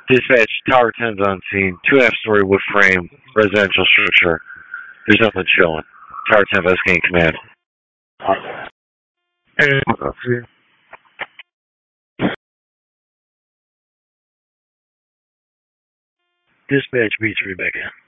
Dispatch, Tower 10's on scene. 2.5-story wood frame residential structure. There's nothing showing. Tower 10 investigating command. Dispatch beats Rebecca.